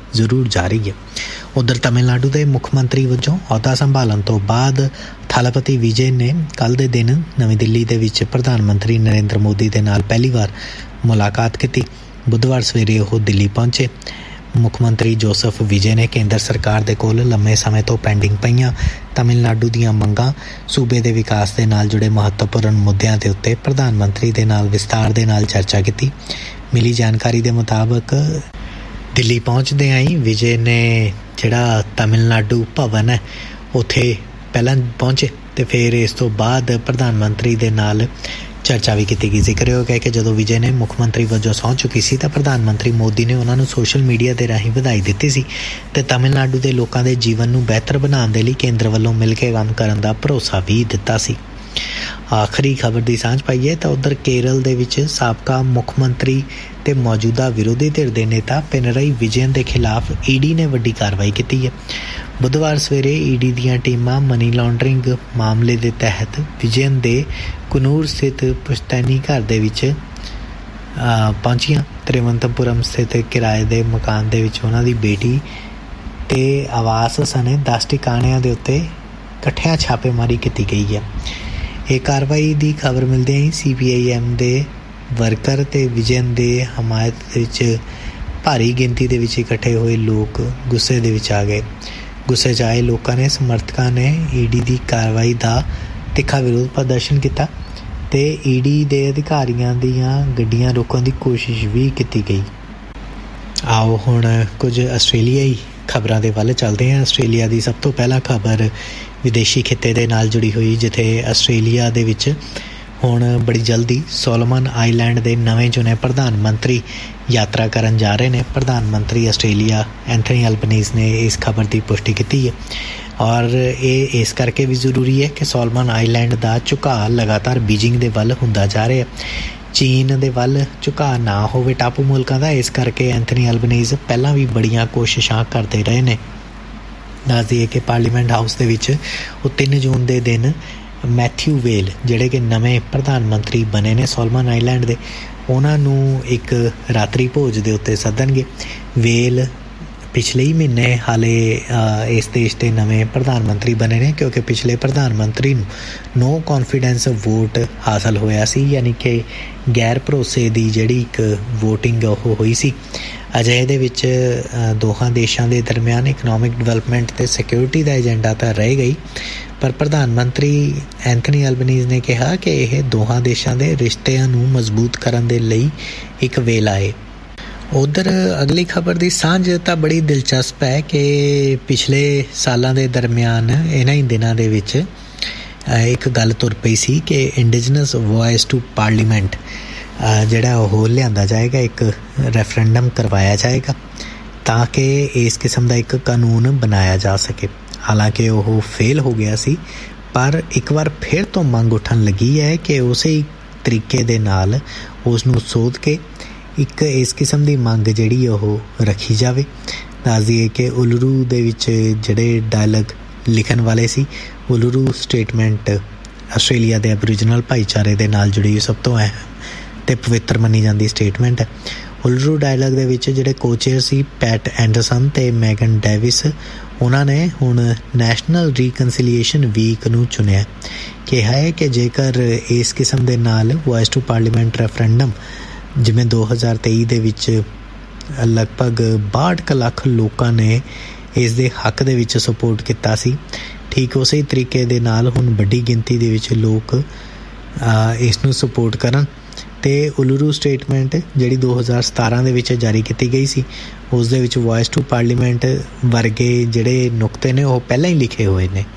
ਜ਼ਰੂਰ ਜਾਰੀ ਹੈ। ਉਧਰ ਤਮਿਲਨਾਡੂ ਦੇ ਮੁੱਖ ਮੰਤਰੀ ਵਜੋਂ ਅਹੁਦਾ ਸੰਭਾਲਣ ਤੋਂ ਬਾਅਦ ਥਾਲਾਪਤੀ ਵਿਜੇ ਨੇ ਕੱਲ੍ਹ ਦੇ ਦਿਨ ਨਵੀਂ ਦਿੱਲੀ ਦੇ ਵਿੱਚ ਪ੍ਰਧਾਨ ਮੰਤਰੀ ਨਰਿੰਦਰ ਮੋਦੀ ਦੇ ਨਾਲ ਪਹਿਲੀ ਵਾਰ ਮੁਲਾਕਾਤ ਕੀਤੀ। ਬੁੱਧਵਾਰ ਸਵੇਰੇ ਉਹ ਦਿੱਲੀ ਪਹੁੰਚੇ। ਮੁੱਖ ਮੰਤਰੀ ਜੋਸਫ ਵਿਜੇ ਨੇ ਕੇਂਦਰ ਸਰਕਾਰ ਦੇ ਕੋਲ ਲੰਮੇ ਸਮੇਂ ਤੋਂ ਪੈਂਡਿੰਗ ਪਈਆਂ ਤਮਿਲਨਾਡੂ ਦੀਆਂ ਮੰਗਾਂ, ਸੂਬੇ ਦੇ ਵਿਕਾਸ ਦੇ ਨਾਲ ਜੁੜੇ ਮਹੱਤਵਪੂਰਨ ਮੁੱਦਿਆਂ ਦੇ ਉੱਤੇ ਪ੍ਰਧਾਨ ਮੰਤਰੀ ਦੇ ਨਾਲ ਵਿਸਤਾਰ ਦੇ ਨਾਲ ਚਰਚਾ ਕੀਤੀ। ਮਿਲੀ ਜਾਣਕਾਰੀ ਦੇ ਮੁਤਾਬਕ ਦਿੱਲੀ ਪਹੁੰਚਦਿਆਂ ਹੀ ਵਿਜੇ ਨੇ ਜਿਹੜਾ ਤਮਿਲਨਾਡੂ ਭਵਨ ਹੈ ਉੱਥੇ ਪਹਿਲਾਂ ਪਹੁੰਚੇ ਅਤੇ ਫਿਰ ਇਸ ਤੋਂ ਬਾਅਦ ਪ੍ਰਧਾਨ ਮੰਤਰੀ ਦੇ ਨਾਲ ਚਰਚਾ ਵੀ ਕੀਤੀ ਗਈ। ਜ਼ਿਕਰਯੋਗ ਹੈ ਕਿ ਜਦੋਂ ਵਿਜੇ ਨੇ ਮੁੱਖ ਮੰਤਰੀ ਵਜੋਂ ਸਹੁੰ ਚੁੱਕੀ ਸੀ ਤਾਂ ਪ੍ਰਧਾਨ ਮੰਤਰੀ ਮੋਦੀ ਨੇ ਉਹਨਾਂ ਨੂੰ ਸੋਸ਼ਲ ਮੀਡੀਆ ਦੇ ਰਾਹੀਂ ਵਧਾਈ ਦਿੱਤੀ ਸੀ ਅਤੇ ਤਮਿਲਨਾਡੂ ਦੇ ਲੋਕਾਂ ਦੇ ਜੀਵਨ ਨੂੰ ਬਿਹਤਰ ਬਣਾਉਣ ਦੇ ਲਈ ਕੇਂਦਰ ਵੱਲੋਂ ਮਿਲ ਕੇ ਕੰਮ ਕਰਨ ਦਾ ਭਰੋਸਾ ਵੀ ਦਿੱਤਾ ਸੀ। ਆਖਰੀ ਖਬਰ ਦੀ ਸਾਂਝ ਪਾਈਏ ਤਾਂ ਉੱਧਰ ਕੇਰਲ ਦੇ ਵਿੱਚ ਸਾਬਕਾ ਮੁੱਖ ਮੰਤਰੀ ਅਤੇ ਮੌਜੂਦਾ ਵਿਰੋਧੀ ਧਿਰ ਦੇ ਨੇਤਾ ਪਿਨਰਈ ਵਿਜਯਨ ਦੇ ਖਿਲਾਫ ਈਡੀ ਨੇ ਵੱਡੀ ਕਾਰਵਾਈ ਕੀਤੀ ਹੈ। ਬੁੱਧਵਾਰ ਸਵੇਰੇ ਈਡੀ ਦੀਆਂ ਟੀਮਾਂ ਮਨੀ ਲਾਂਡਰਿੰਗ ਮਾਮਲੇ ਦੇ ਤਹਿਤ ਵਿਜਯਨ ਦੇ ਕੁਨੂਰ ਸਥਿਤ ਪੁਸ਼ਤੈਨੀ ਘਰ ਦੇ ਵਿੱਚ ਪਹੁੰਚੀਆਂ। ਤ੍ਰਿਵੰਤਪੁਰਮ ਸਥਿਤ ਕਿਰਾਏ ਦੇ ਮਕਾਨ ਦੇ ਵਿੱਚ ਉਹਨਾਂ ਦੀ ਬੇਟੀ ਅਤੇ ਆਵਾਸ ਸਣੇ 10 ਟਿਕਾਣਿਆਂ ਦੇ ਉੱਤੇ ਇਕੱਠਿਆਂ ਛਾਪੇਮਾਰੀ ਕੀਤੀ ਗਈ ਹੈ। ਇਹ ਕਾਰਵਾਈ ਦੀ ਖਬਰ ਮਿਲਦਿਆਂ ਹੀ CPIM ਦੇ ਵਰਕਰ ਅਤੇ ਵਿਜਯਨ ਦੇ ਹਮਾਇਤ ਵਿੱਚ ਭਾਰੀ ਗਿਣਤੀ ਦੇ ਵਿੱਚ ਇਕੱਠੇ ਹੋਏ ਲੋਕ ਗੁੱਸੇ ਦੇ ਵਿੱਚ ਆ ਗਏ। ਗੁੱਸੇ 'ਚ ਆਏ ਲੋਕਾਂ ਨੇ ਸਮਰਥਕਾਂ ਨੇ ਈਡੀ ਦੀ ਕਾਰਵਾਈ ਦਾ ਤਿੱਖਾ ਵਿਰੋਧ ਪ੍ਰਦਰਸ਼ਨ ਕੀਤਾ ਅਤੇ ਈਡੀ ਦੇ ਅਧਿਕਾਰੀਆਂ ਦੀਆਂ ਗੱਡੀਆਂ ਰੋਕਣ ਦੀ ਕੋਸ਼ਿਸ਼ ਵੀ ਕੀਤੀ ਗਈ। ਆਓ ਹੁਣ ਕੁਝ ਆਸਟ੍ਰੇਲੀਆਈ ਖਬਰਾਂ ਦੇ ਵੱਲ ਚੱਲਦੇ ਹਾਂ। ਆਸਟ੍ਰੇਲੀਆ ਦੀ ਸਭ ਤੋਂ ਪਹਿਲਾਂ ਖਬਰ ਵਿਦੇਸ਼ੀ ਖਿੱਤੇ ਦੇ ਨਾਲ ਜੁੜੀ ਹੋਈ, ਜਿੱਥੇ ਆਸਟ੍ਰੇਲੀਆ ਦੇ ਵਿੱਚ ਹੁਣ ਬੜੀ ਜਲਦੀ ਸੋਲੋਮਨ ਆਈਲੈਂਡ ਦੇ ਨਵੇਂ ਚੁਣੇ ਪ੍ਰਧਾਨ ਮੰਤਰੀ ਯਾਤਰਾ ਕਰਨ ਜਾ ਰਹੇ ਨੇ। ਪ੍ਰਧਾਨ ਮੰਤਰੀ ਆਸਟ੍ਰੇਲੀਆ ਐਂਥਨੀ ਐਲਬਨੀਜ਼ ਨੇ ਇਸ ਖਬਰ ਦੀ ਪੁਸ਼ਟੀ ਕੀਤੀ ਹੈ ਔਰ ਇਹ ਇਸ ਕਰਕੇ ਵੀ ਜ਼ਰੂਰੀ ਹੈ ਕਿ ਸੋਲੋਮਨ ਆਈਲੈਂਡ ਦਾ ਝੁਕਾਅ ਲਗਾਤਾਰ ਬੀਜਿੰਗ ਦੇ ਵੱਲ ਹੁੰਦਾ ਜਾ ਰਿਹਾ। ਚੀਨ ਦੇ ਵੱਲ ਝੁਕਾਅ ਨਾ ਹੋਵੇ ਟਾਪੂ ਮੁਲਕਾਂ ਦਾ, ਇਸ ਕਰਕੇ ਐਂਥਨੀ ਐਲਬਨੀਜ਼ ਪਹਿਲਾਂ ਵੀ ਬੜੀਆਂ ਕੋਸ਼ਿਸ਼ਾਂ ਕਰਦੇ ਰਹੇ ਨੇ। ਦੱਸ ਦਈਏ ਕਿ ਪਾਰਲੀਮੈਂਟ ਹਾਊਸ ਦੇ ਵਿੱਚ ਉਹ 3 ਜੂਨ ਦੇ ਦਿਨ ਮੈਥਿਊ ਵੇਲ ਜਿਹੜੇ ਕਿ ਨਵੇਂ ਪ੍ਰਧਾਨ ਮੰਤਰੀ ਬਣੇ ਨੇ ਸੋਲੋਮਨ ਆਈਲੈਂਡ ਦੇ, ਉਹਨਾਂ ਨੂੰ ਇੱਕ ਰਾਤਰੀ ਭੋਜ ਦੇ ਉੱਤੇ ਸੱਦਣਗੇ। ਵੇਲ ਪਿਛਲੇ ਹੀ ਮਹੀਨੇ ਹਾਲੇ ਇਸ ਦੇਸ਼ ਦੇ ਨਵੇਂ ਪ੍ਰਧਾਨ ਮੰਤਰੀ ਬਣੇ ਨੇ, ਕਿਉਂਕਿ ਪਿਛਲੇ ਪ੍ਰਧਾਨ ਮੰਤਰੀ ਨੂੰ ਨੋ ਕੌਨਫੀਡੈਂਸ ਵੋਟ ਹਾਸਲ ਹੋਇਆ ਸੀ, ਯਾਨੀ ਕਿ ਗੈਰ ਭਰੋਸੇ ਦੀ ਜਿਹੜੀ ਇੱਕ ਵੋਟਿੰਗ ਉਹ ਹੋਈ ਸੀ। ਅਜਿਹੇ ਦੇ ਵਿੱਚ ਦੋਹਾਂ ਦੇਸ਼ਾਂ ਦੇ ਦਰਮਿਆਨ ਇਕਨੋਮਿਕ ਡਿਵੈਲਪਮੈਂਟ ਅਤੇ ਸਿਕਿਉਰਿਟੀ ਦਾ ਏਜੰਡਾ ਤਾਂ ਰਹਿ ਗਈ, ਪਰ ਪ੍ਰਧਾਨ ਮੰਤਰੀ ਐਂਥਨੀ ਐਲਬਨੀਜ਼ ਨੇ ਕਿਹਾ ਕਿ ਇਹ ਦੋਹਾਂ ਦੇਸ਼ਾਂ ਦੇ ਰਿਸ਼ਤਿਆਂ ਨੂੰ ਮਜ਼ਬੂਤ ਕਰਨ ਦੇ ਲਈ ਇੱਕ ਵੇਲਾ ਹੈ। ਉੱਧਰ ਅਗਲੀ ਖਬਰ ਦੀ ਸਾਂਝ ਤਾਂ ਬੜੀ ਦਿਲਚਸਪ ਹੈ ਕਿ ਪਿਛਲੇ ਸਾਲਾਂ ਦੇ ਦਰਮਿਆਨ ਇਹਨਾਂ ਹੀ ਦਿਨਾਂ ਦੇ ਵਿੱਚ ਇੱਕ ਗੱਲ ਤੁਰ ਪਈ ਸੀ ਕਿ ਇੰਡੀਜਨਸ ਵੌਇਸ ਟੂ ਪਾਰਲੀਮੈਂਟ ਜਿਹੜਾ ਉਹ ਲਿਆਂਦਾ ਜਾਏਗਾ, ਇੱਕ ਰੈਫਰੈਂਡਮ ਕਰਵਾਇਆ ਜਾਏਗਾ ਤਾਂ ਕਿ ਇਸ ਕਿਸਮ ਦਾ ਇੱਕ ਕਾਨੂੰਨ ਬਣਾਇਆ ਜਾ ਸਕੇ। ਹਾਲਾਂਕਿ ਉਹ ਫੇਲ ਹੋ ਗਿਆ ਸੀ, ਪਰ ਇੱਕ ਵਾਰ ਫਿਰ ਤੋਂ ਮੰਗ ਉੱਠਣ ਲੱਗੀ ਹੈ ਕਿ ਉਸੇ ਤਰੀਕੇ ਦੇ ਨਾਲ ਉਸ ਨੂੰ ਸੋਧ ਕੇ ਇੱਕ ਇਸ ਕਿਸਮ ਦੀ ਮੰਗ ਜਿਹੜੀ ਉਹ ਰੱਖੀ ਜਾਵੇ। ਦੱਸ ਦਈਏ ਕਿ ਉਲਰੂ ਦੇ ਵਿੱਚ ਜਿਹੜੇ ਡਾਇਲੌਗ ਲਿਖਣ ਵਾਲੇ ਸੀ, ਉਲਰੂ ਸਟੇਟਮੈਂਟ ਆਸਟ੍ਰੇਲੀਆ ਦੇ ਐਬਰੀਜਨਲ ਭਾਈਚਾਰੇ ਦੇ ਨਾਲ ਜੁੜੀ ਸਭ ਤੋਂ ਅਹਿਮ ਅਤੇ ਪਵਿੱਤਰ ਮੰਨੀ ਜਾਂਦੀ ਸਟੇਟਮੈਂਟ ਹੈ। ਉਲਰੂ ਡਾਇਲੌਗ ਦੇ ਵਿੱਚ ਜਿਹੜੇ ਕੋਚੇਅਰ ਸੀ ਪੈਟ ਐਂਡਰਸਨ ਅਤੇ ਮੈਗਨ ਡੇਵਿਸ, ਉਹਨਾਂ ਨੇ ਹੁਣ ਨੈਸ਼ਨਲ ਰੀਕਨਸੀਲੀਏਸ਼ਨ ਵੀਕ ਨੂੰ ਚੁਣਿਆ। ਕਿਹਾ ਹੈ ਕਿ ਜੇਕਰ ਇਸ ਕਿਸਮ ਦੇ ਨਾਲ ਵੌਇਸ ਟੂ ਪਾਰਲੀਮੈਂਟ ਰੈਫਰੈਂਡਮ ਜਿਵੇਂ 2023 ਦੇ ਵਿੱਚ ਲਗਭਗ 62 ਲੱਖ ਲੋਕਾਂ ਨੇ ਇਸ ਦੇ ਹੱਕ ਦੇ ਵਿੱਚ ਸਪੋਰਟ ਕੀਤਾ ਸੀ, ਠੀਕ ਉਸੇ ਤਰੀਕੇ ਦੇ ਨਾਲ ਹੁਣ ਵੱਡੀ ਗਿਣਤੀ ਦੇ ਵਿੱਚ ਲੋਕ ਇਸ ਨੂੰ ਸਪੋਰਟ ਕਰਨ ਅਤੇ ਉਲਰੂ ਸਟੇਟਮੈਂਟ ਜਿਹੜੀ 2017 ਦੇ ਵਿੱਚ ਜਾਰੀ ਕੀਤੀ ਗਈ ਸੀ, ਉਸ ਦੇ ਵਿੱਚ ਵੌਇਸ ਟੂ ਪਾਰਲੀਮੈਂਟ ਵਰਗੇ ਜਿਹੜੇ ਨੁਕਤੇ ਨੇ ਉਹ ਪਹਿਲਾਂ ਹੀ ਲਿਖੇ ਹੋਏ ਨੇ।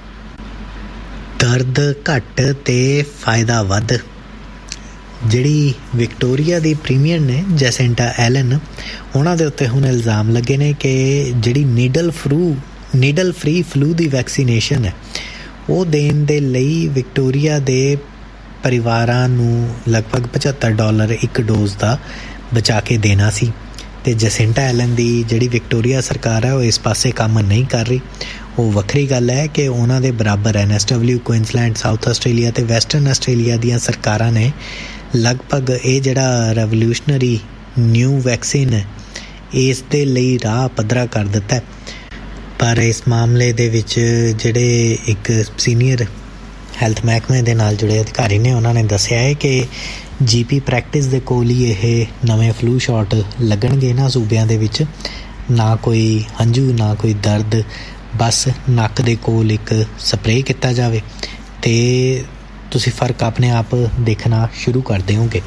ਦਰਦ ਘੱਟ ਅਤੇ ਫਾਇਦਾ ਵੱਧ। ਜਿਹੜੀ ਵਿਕਟੋਰੀਆ ਦੀ ਪ੍ਰੀਮੀਅਰ ਨੇ ਜੈਸਿੰਟਾ ਐਲਨ, ਉਹਨਾਂ ਦੇ ਉੱਤੇ ਹੁਣ ਇਲਜ਼ਾਮ ਲੱਗੇ ਨੇ ਕਿ ਜਿਹੜੀ ਨੀਡਲ ਫਰੀ ਫਲੂ ਦੀ ਵੈਕਸੀਨੇਸ਼ਨ ਹੈ ਉਹ ਦੇਣ ਦੇ ਲਈ ਵਿਕਟੋਰੀਆ ਦੇ ਪਰਿਵਾਰਾਂ ਨੂੰ ਲਗਭਗ $75 ਇੱਕ ਡੋਜ਼ ਦਾ ਬਚਾ ਕੇ ਦੇਣਾ ਸੀ ਅਤੇ ਜੈਸਿੰਟਾ ਐਲਨ ਦੀ ਜਿਹੜੀ ਵਿਕਟੋਰੀਆ ਸਰਕਾਰ ਹੈ ਉਹ ਇਸ ਪਾਸੇ ਕੰਮ ਨਹੀਂ ਕਰ ਰਹੀ। ਉਹ ਵੱਖਰੀ ਗੱਲ ਹੈ ਕਿ ਉਹਨਾਂ ਦੇ ਬਰਾਬਰ NSW, ਕੁਇਨਸਲੈਂਡ, ਸਾਊਥ ਆਸਟ੍ਰੇਲੀਆ ਅਤੇ ਵੈਸਟਰਨ ਆਸਟ੍ਰੇਲੀਆ ਦੀਆਂ ਸਰਕਾਰਾਂ ਨੇ ਲਗਭਗ ਇਹ ਜਿਹੜਾ ਰੈਵੋਲਿਊਸ਼ਨਰੀ ਨਿਊ ਵੈਕਸੀਨ ਹੈ ਇਸ ਦੇ ਲਈ ਰਾਹ ਪੱਧਰਾ ਕਰ ਦਿੱਤਾ। ਪਰ ਇਸ ਮਾਮਲੇ ਦੇ ਵਿੱਚ ਜਿਹੜੇ ਇੱਕ ਸੀਨੀਅਰ ਹੈਲਥ ਮਹਿਕਮੇ ਦੇ ਨਾਲ ਜੁੜੇ ਅਧਿਕਾਰੀ ਨੇ ਉਹਨਾਂ ਨੇ ਦੱਸਿਆ ਹੈ ਕਿ GP ਪ੍ਰੈਕਟਿਸ ਦੇ ਕੋਲ ਹੀ ਇਹ ਨਵੇਂ ਫਲੂ ਸ਼ਾਟ ਲੱਗਣਗੇ ਇਹਨਾਂ ਸੂਬਿਆਂ ਦੇ ਵਿੱਚ। ਨਾ ਕੋਈ ਹੰਝੂ ਨਾ ਕੋਈ ਦਰਦ, ਬਸ ਨੱਕ ਦੇ ਕੋਲ ਇੱਕ ਸਪਰੇਅ ਕੀਤਾ ਜਾਵੇ ਅਤੇ ਤੁਸੀਂ ਫ਼ਰਕ ਆਪਣੇ ਆਪ ਦੇਖਣਾ ਸ਼ੁਰੂ ਕਰ ਦਿਓਗੇ।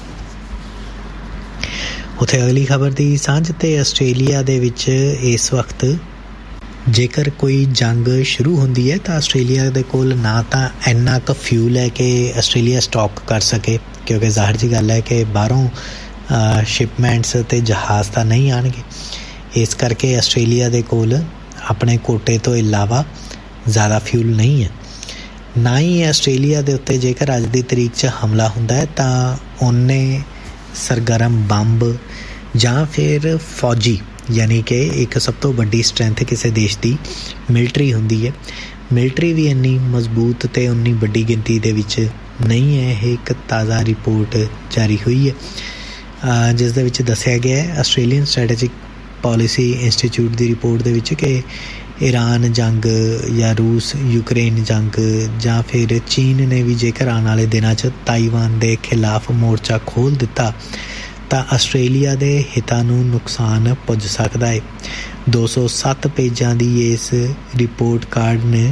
ਉੱਥੇ ਅਗਲੀ ਖਬਰ ਦੀ ਸਾਂਝ ਤੇ ਆਸਟ੍ਰੇਲੀਆ ਦੇ ਵਿੱਚ ਇਸ ਵਕਤ ਜੇਕਰ ਕੋਈ ਜੰਗ ਸ਼ੁਰੂ ਹੁੰਦੀ ਹੈ ਤਾਂ ਆਸਟ੍ਰੇਲੀਆ ਦੇ ਕੋਲ ਨਾ ਤਾਂ ਇੰਨਾ ਕੁ ਫਿਊਲ ਹੈ ਕਿ ਆਸਟ੍ਰੇਲੀਆ ਸਟਾਕ ਕਰ ਸਕੇ, ਕਿਉਂਕਿ ਜ਼ਾਹਿਰ ਜੀ ਗੱਲ ਹੈ ਕਿ ਬਾਹਰੋਂ ਸ਼ਿਪਮੈਂਟਸ ਅਤੇ ਜਹਾਜ਼ ਤਾਂ ਨਹੀਂ ਆਉਣਗੇ। ਇਸ ਕਰਕੇ ਆਸਟ੍ਰੇਲੀਆ ਦੇ ਕੋਲ ਆਪਣੇ ਕੋਟੇ ਤੋਂ ਇਲਾਵਾ ਜ਼ਿਆਦਾ ਫਿਊਲ ਨਹੀਂ ਹੈ। ਨਾ ਹੀ ਆਸਟ੍ਰੇਲੀਆ ਦੇ ਉੱਤੇ ਜੇਕਰ ਅੱਜ ਦੀ ਤਰੀਕ 'ਚ ਹਮਲਾ ਹੁੰਦਾ ਹੈ ਤਾਂ ਉਹਨੇ ਸਰਗਰਮ ਬੰਬ ਜਾਂ ਫਿਰ ਫੌਜੀ, ਯਾਨੀ ਕਿ ਇੱਕ ਸਭ ਤੋਂ ਵੱਡੀ ਸਟਰੈਂਥ ਕਿਸੇ ਦੇਸ਼ ਦੀ ਮਿਲਟਰੀ ਹੁੰਦੀ ਹੈ। ਮਿਲਟਰੀ ਵੀ ਇੰਨੀ ਮਜ਼ਬੂਤ ਅਤੇ ਉਨੀ ਵੱਡੀ ਗਿਣਤੀ ਦੇ ਵਿੱਚ ਨਹੀਂ ਹੈ। ਇਹ ਇੱਕ ਤਾਜ਼ਾ ਰਿਪੋਰਟ ਜਾਰੀ ਹੋਈ ਹੈ ਜਿਸ ਦੇ ਵਿੱਚ ਦੱਸਿਆ ਗਿਆ ਹੈ ਆਸਟ੍ਰੇਲੀਅਨ ਸਟ੍ਰੈਟੇਜਿਕ ਪਾਲਿਸੀ ਇੰਸਟੀਚਿਊਟ ਦੀ ਰਿਪੋਰਟ ਦੇ ਵਿੱਚ ਕਿ ਈਰਾਨ ਜੰਗ ਜਾਂ ਰੂਸ ਯੂਕਰੇਨ ਜੰਗ ਜਾਂ ਫਿਰ ਚੀਨ ਨੇ ਵੀ ਜੇਕਰ ਆਉਣ ਵਾਲੇ ਦਿਨਾਂ 'ਚ ਤਾਈਵਾਨ ਦੇ ਖਿਲਾਫ ਮੋਰਚਾ ਖੋਲ੍ਹ ਦਿੱਤਾ ਤਾਂ ਆਸਟ੍ਰੇਲੀਆ ਦੇ ਹਿੱਤਾਂ ਨੂੰ ਨੁਕਸਾਨ ਪੁੱਜ ਸਕਦਾ ਹੈ। 207 ਪੇਜਾਂ ਦੀ ਇਸ ਰਿਪੋਰਟ ਕਾਰਡ ਨੇ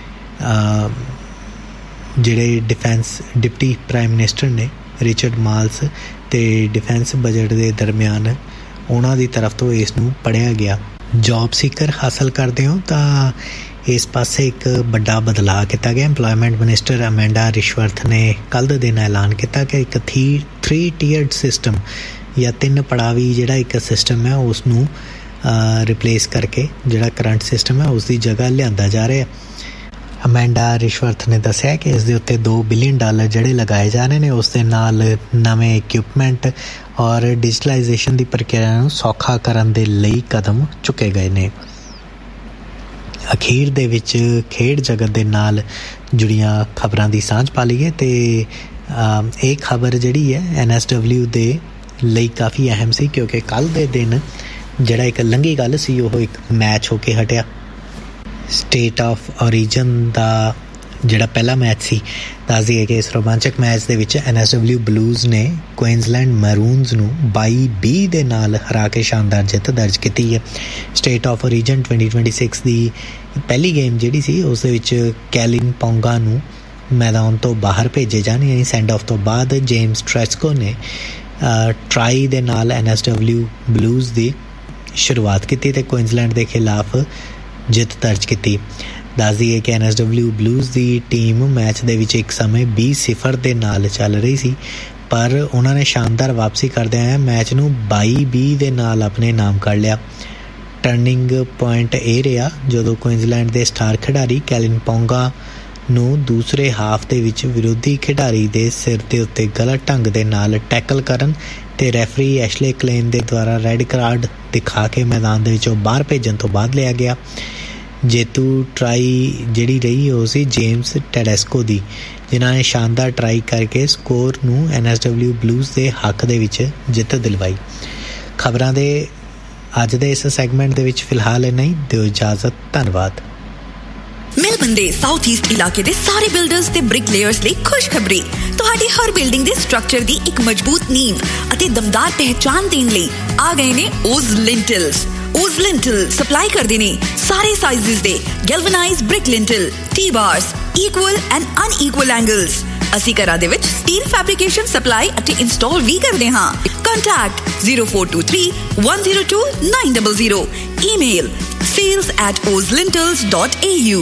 ਜਿਹੜੇ ਡਿਪਟੀ ਪ੍ਰਾਈਮ ਮਿਨਿਸਟਰ ਨੇ ਰਿਚਰਡ ਮਾਲਸ ਅਤੇ ਡਿਫੈਂਸ ਬਜਟ ਦੇ ਦਰਮਿਆਨ ਉਹਨਾਂ ਦੀ ਤਰਫ ਤੋਂ ਇਸ ਨੂੰ ਪੜ੍ਹਿਆ ਗਿਆ। ਜੋਬ ਸੀਕਰ ਹਾਸਲ ਕਰਦੇ ਹੋ ਤਾਂ ਇਸ ਪਾਸੇ ਇੱਕ ਵੱਡਾ ਬਦਲਾਅ ਕੀਤਾ ਗਿਆ। ਇੰਪਲੋਇਮੈਂਟ ਮਿਨਿਸਟਰ ਅਮੈਂਡਾ ਰਿਸ਼ਵਰਥ ਨੇ ਕੱਲ੍ਹ ਦੇ ਦਿਨ ਐਲਾਨ ਕੀਤਾ ਕਿ ਇੱਕ 3 ਟੀਅਰਡ ਸਿਸਟਮ ਜਾਂ 3 ਪੜਾਵੀ ਜਿਹੜਾ ਇੱਕ ਸਿਸਟਮ ਹੈ ਉਸ ਨੂੰ ਰਿਪਲੇਸ ਕਰਕੇ ਜਿਹੜਾ ਕਰੰਟ ਸਿਸਟਮ ਹੈ ਉਸ ਦੀ ਜਗ੍ਹਾ ਲਿਆਂਦਾ ਜਾ ਰਿਹਾ। ਅਮੈਂਡਾ ਰਿਸ਼ਵਰਥ ਨੇ ਦੱਸਿਆ ਕਿ ਇਸ ਦੇ ਉੱਤੇ $2 ਬਿਲੀਅਨ ਜਿਹੜੇ ਲਗਾਏ ਜਾ ਰਹੇ ਨੇ ਉਸ ਦੇ ਨਾਲ ਨਵੇਂ ਇਕਵਿਪਮੈਂਟ ਔਰ ਡਿਜੀਟਲਾਈਜੇਸ਼ਨ ਦੀ ਪ੍ਰਕਿਰਿਆ ਨੂੰ ਸੌਖਾ ਕਰਨ ਦੇ ਲਈ ਕਦਮ ਚੁੱਕੇ ਗਏ ਨੇ। ਅਖੀਰ ਦੇ ਵਿੱਚ ਖੇਡ ਜਗਤ ਦੇ ਨਾਲ ਜੁੜੀਆਂ ਖਬਰਾਂ ਦੀ ਸਾਂਝ ਪਾ ਲਈਏ ਅਤੇ ਇਹ ਖਬਰ ਜਿਹੜੀ ਹੈ NSW ਦੇ ਲਈ ਕਾਫੀ ਅਹਿਮ ਸੀ, ਕਿਉਂਕਿ ਕੱਲ੍ਹ ਦੇ ਦਿਨ ਜਿਹੜਾ ਇੱਕ ਲੰਘੀ ਗੱਲ ਸੀ ਉਹ ਇੱਕ ਮੈਚ ਹੋ ਕੇ ਹਟਿਆ। ਸਟੇਟ ਆਫ ਓਰੀਜਨ ਦਾ ਜਿਹੜਾ ਪਹਿਲਾ ਮੈਚ ਸੀ, ਦੱਸ ਦਈਏ ਕਿ ਇਸ ਰੋਮਾਂਚਕ ਮੈਚ ਦੇ ਵਿੱਚ NSW ਬਲੂਜ਼ ਨੇ ਕੁਈਨਜ਼ਲੈਂਡ ਮੈਰੂਨਜ਼ ਨੂੰ 22-20 ਦੇ ਨਾਲ ਹਰਾ ਕੇ ਸ਼ਾਨਦਾਰ ਜਿੱਤ ਦਰਜ ਕੀਤੀ ਹੈ। ਸਟੇਟ ਆਫ ਓਰੀਜਨ 2026 ਦੀ ਪਹਿਲੀ ਗੇਮ ਜਿਹੜੀ ਸੀ ਉਸ ਦੇ ਵਿੱਚ ਕੈਲਿਨ ਪੌਂਗਾ ਨੂੰ ਮੈਦਾਨ ਤੋਂ ਬਾਹਰ ਭੇਜੇ ਜਾਣ, ਯਾਨੀ ਸੈਂਡ ਆਫ ਤੋਂ ਬਾਅਦ ਜੇਮਸ ਟ੍ਰੈਸਕੋ ਨੇ ਟਰਾਈ ਦੇ ਨਾਲ NSW ਬਲੂਜ਼ ਦੀ ਸ਼ੁਰੂਆਤ ਕੀਤੀ ਅਤੇ ਕੁਈਨਜ਼ਲੈਂਡ ਦੇ ਖਿਲਾਫ ਜਿੱਤ ਦਰਜ ਕੀਤੀ। ਦੱਸ ਦਈਏ ਕਿ NSW ਬਲੂਜ਼ ਦੀ ਟੀਮ ਮੈਚ ਦੇ ਵਿੱਚ ਇੱਕ ਸਮੇਂ 20-0 ਦੇ ਨਾਲ ਚੱਲ ਰਹੀ ਸੀ, ਪਰ ਉਹਨਾਂ ਨੇ ਸ਼ਾਨਦਾਰ ਵਾਪਸੀ ਕਰਦਿਆਂ ਹੋਇਆ ਮੈਚ ਨੂੰ 22-20 ਦੇ ਨਾਲ ਆਪਣੇ ਨਾਮ ਕਰ ਲਿਆ। ਟਰਨਿੰਗ ਪੁਆਇੰਟ ਇਹ ਰਿਹਾ ਜਦੋਂ ਕੁਈਨਜ਼ਲੈਂਡ ਦੇ ਸਟਾਰ ਖਿਡਾਰੀ ਕੈਲਿਨ ਪੌਂਗਾ ਨੂੰ ਦੂਸਰੇ ਹਾਫ ਦੇ ਵਿੱਚ ਵਿਰੋਧੀ ਖਿਡਾਰੀ ਦੇ ਸਿਰ ਦੇ ਉੱਤੇ ਗਲਤ ਢੰਗ ਦੇ ਨਾਲ ਟੈਕਲ ਕਰਨ ਅਤੇ ਰੈਫਰੀ ਐਸ਼ਲੇ ਕਲੇਨ ਦੇ ਦੁਆਰਾ ਰੈੱਡ ਕਾਰਡ ਦਿਖਾ ਕੇ ਮੈਦਾਨ ਦੇ ਵਿੱਚੋਂ ਬਾਹਰ ਭੇਜਣ ਤੋਂ ਬਾਅਦ ਲਿਆ ਗਿਆ। ਜੇਤੂ ਟਰਾਈ ਜਿਹੜੀ ਰਹੀ ਉਹ ਸੀ ਜੇਮਸ ਟੈਡੈਸਕੋ ਦੀ, ਜਿਨ੍ਹਾਂ ਨੇ ਸ਼ਾਨਦਾਰ ਟਰਾਈ ਕਰਕੇ ਸਕੋਰ ਨੂੰ NSW ਬਲੂਜ਼ ਦੇ ਹੱਕ ਦੇ ਵਿੱਚ ਜਿੱਤ ਦਿਲਵਾਈ। ਖਬਰਾਂ ਦੇ ਅੱਜ ਦੇ ਇਸ ਸੈਗਮੈਂਟ ਦੇ ਵਿੱਚ ਫਿਲਹਾਲ ਇੰਨਾ ਹੀ। ਦਿਓ ਇਜਾਜ਼ਤ, ਧੰਨਵਾਦ। ਮੈਲਬਨ ਦੇ ਸਾਊਥ ਈਸਟ ਇਲਾਕੇ ਦੇ ਸਾਰੇ ਬਿਲਡਰਸ ਤੇ ਬ੍ਰਿਕਲੇਅਰਸ ਲਈ ਖੁਸ਼ਖਬਰੀ। ਤੁਹਾਡੀ ਹਰ ਬਿਲਡਿੰਗ ਦੇ ਸਟਰਕਚਰ ਦੀ ਇੱਕ ਮਜ਼ਬੂਤ ਨੀਂਵ ਅਤੇ ਦਮਦਾਰ ਪਹਿਚਾਣ ਦੇਣ ਲਈ ਆ ਗਏ ਨੇ ਓਜ਼ ਲਿੰਟਲਸ। ਓਜ਼ ਲਿੰਟਲ ਸਪਲਾਈ ਕਰਦੇ ਨੇ ਸਾਰੇ ਸਾਈਜ਼ਸ ਦੇ ਗੈਲਵਨਾਈਜ਼ਡ ਬ੍ਰਿਕ ਲਿੰਟਲ, ਟੀ-ਬਾਰਸ, ਇਕੁਅਲ ਐਂਡ ਅਨਇਕੁਅਲ ਐਂਗਲਸ। ਅਸੀਂ ਘਰਾਂ ਦੇ ਵਿੱਚ ਸਟੀਲ ਫੈਬਰਿਕੇਸ਼ਨ ਸਪਲਾਈ ਅਤੇ ਇੰਸਟਾਲ ਵੀ ਕਰਦੇ ਹਾਂ। Contact 0423 102 900। Email sales@ozlintels.au।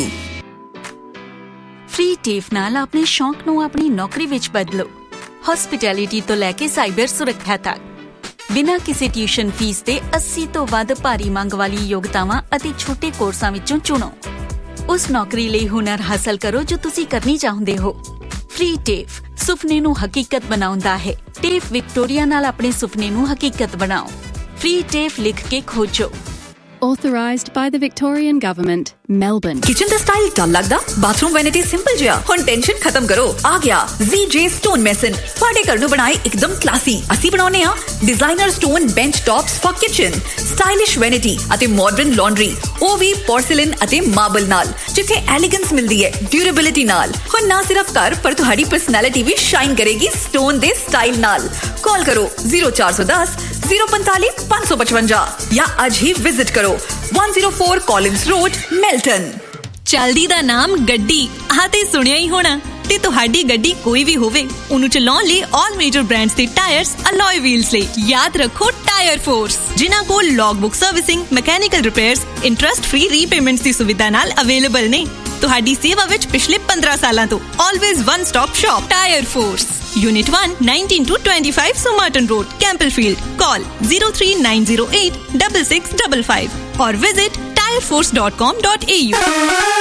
Free TAFE ਨਾਲ ਆਪਣੇ ਸ਼ੌਂਕ ਨੂੰ ਆਪਣੀ ਨੌਕਰੀ ਵਿੱਚ ਬਦਲੋ। ਹੌਸਪਿਟੈਲਿਟੀ ਤੋਂ ਲੈ ਕੇ ਸਾਈਬਰ ਸੁਰੱਖਿਆ ਤੱਕ ਬਿਨਾਂ ਕਿਸੇ ਟਿਊਸ਼ਨ ਫੀਸ ਦੇ 80 ਤੋਂ ਵੱਧ ਭਾਰੀ ਮੰਗ ਵਾਲੀ ਯੋਗਤਾਵਾਂ ਅਤੇ ਛੋਟੇ ਕੋਰਸਾਂ ਵਿੱਚੋਂ ਚੁਣੋ। ਉਸ ਨੌਕਰੀ ਲਈ ਹੁਨਰ ਹਾਸਲ ਕਰੋ ਜੋ ਤੁਸੀਂ ਕਰਨੀ ਚਾਹੁੰਦੇ ਹੋ। ਫ੍ਰੀ ਟੇਫ ਸੁਪਨੇ ਨੂੰ ਹਕੀਕਤ ਬਣਾਉਂਦਾ ਹੈ। ਟੇਫ ਵਿਕਟੋਰੀਆ ਨਾਲ ਆਪਣੇ ਸੁਪਨੇ ਨੂੰ ਹਕੀਕਤ ਬਣਾਓ। ਫ੍ਰੀ ਟੇਫ ਲਿਖ ਕੇ ਖੋਜੋ Authorised by the Victorian Government, Melbourne. Kitchen the style ਡਲ ਲੱਗਦਾ, ਬਾਥਰੂਮ ਵੈਨਿਟੀ ਸਿੰਪਲ ਜਿਹਾ, ਹੁਣ ਟੈਨਸ਼ਨ ਖਤਮ ਕਰੋ, ਆ ਗਿਆ ZJ Stone Mason ਤੁਹਾਡੇ ਘਰ ਨੂੰ ਬਣਾਏ ਇੱਕਦਮ ਕਲਾਸੀ। ਅਸੀਂ ਬਣਾਉਨੇ ਆ designer stone bench tops for kitchen, stylish vanity ਅਤੇ ਮਾਡਰਨ ਲਾਂਡਰੀ, ਉਹ ਵੀ ਪੋਰਸਿਲਨ ਅਤੇ ਮਾਰਬਲ ਨਾਲ, ਜਿੱਥੇ ਐਲੀਗੈਂਸ ਮਿਲਦੀ ਹੈ ਡਿਊਰੇਬਿਲਿਟੀ ਨਾਲ। ਹੁਣ ਨਾ ਸਿਰਫ ਘਰ ਪਰ ਤੁਹਾਡੀ ਪਰਸਨੈਲਿਟੀ ਵੀ ਸ਼ਾਈਨ ਕਰੇਗੀ ਸਟੋਨ ਦੇ ਸਟਾਈਲ ਨਾਲ। ਕਾਲ ਕਰੋ 0410 045 555 ਜਾਂ ਅੱਜ ਹੀ ਵਿਜ਼ਿਟ ਕਰੋ 104 Collins Road, Melton। ਚਲਦੀ ਦਾ ਨਾਮ ਗੱਡੀ, ਆਹ ਤੇ ਸੁਣਿਆ ਹੀ ਹੋਣਾ। ਤੇ ਤੁਹਾਡੀ ਗੱਡੀ ਕੋਈ ਵੀ ਹੋਵੇ, ਉਹਨੂੰ ਚਲਾਉਣ ਲਈ ਆਲ ਮੇਜਰ ਬ੍ਰਾਂਡਸ ਦੇ ਟਾਇਰਸ, ਅਲੋਏ ਵੀਲਸ ਲਈ ਯਾਦ ਰੱਖੋ ਟਾਇਰ ਫੋਰਸ, ਜਿਨ੍ਹਾਂ ਕੋਲ ਲੌਗਬੁੱਕ servicing, mechanical repairs, interest free repayments ਦੀ ਸੁਵਿਧਾ ਨਾਲ ਅਵੇਲੇਬਲ ਨੇ। ਤੁਹਾਡੀ ਸੇਵਾ ਵਿੱਚ ਪਿਛਲੇ 15 ਸਾਲਾਂ ਤੋਂ always one stop shop tyre force. Unit 1, 19 to 25 Somerton Road, Campbellfield. Call 03908 6655 or visit tireforce.com.au.